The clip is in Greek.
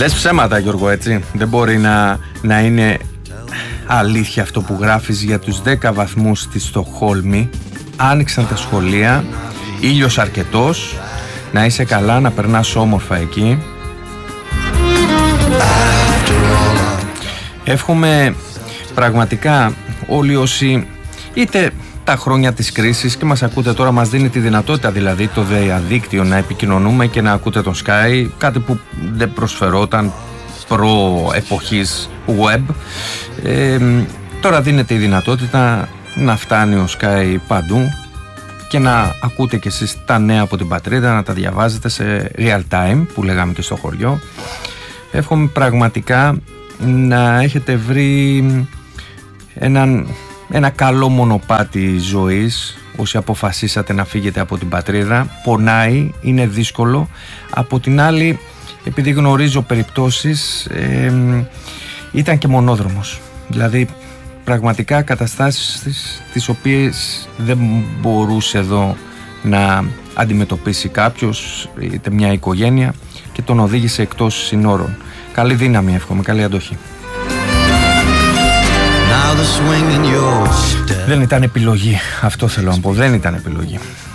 Λες ψέματα, Γιώργο, έτσι. Δεν μπορεί να είναι αλήθεια αυτό που γράφεις για τους 10 βαθμούς στη Στοκχόλμη. Άνοιξαν τα σχολεία, ήλιος αρκετός, να είσαι καλά, να περνάς όμορφα εκεί. Εύχομαι πραγματικά όλοι όσοι, είτε τα χρόνια της κρίσης και μας ακούτε τώρα, μας δίνει τη δυνατότητα δηλαδή το διαδίκτυο να επικοινωνούμε και να ακούτε τον Sky, κάτι που δεν προσφερόταν προ εποχής web. Τώρα δίνεται η δυνατότητα να φτάνει ο Sky παντού και να ακούτε κι εσείς τα νέα από την πατρίδα, να τα διαβάζετε σε real time που λέγαμε και στο χωριό. Εύχομαι πραγματικά να έχετε βρει ένα καλό μονοπάτι ζωής όσοι αποφασίσατε να φύγετε από την πατρίδα. Πονάει, είναι δύσκολο. Από την άλλη, επειδή γνωρίζω περιπτώσεις, ήταν και μονόδρομος. Δηλαδή πραγματικά καταστάσεις τις οποίες δεν μπορούσε εδώ να αντιμετωπίσει κάποιος, είτε μια οικογένεια, και τον οδήγησε εκτός συνόρων. Καλή δύναμη εύχομαι, καλή αντοχή. Δεν ήταν επιλογή, αυτό θέλω να πω, δεν ήταν επιλογή.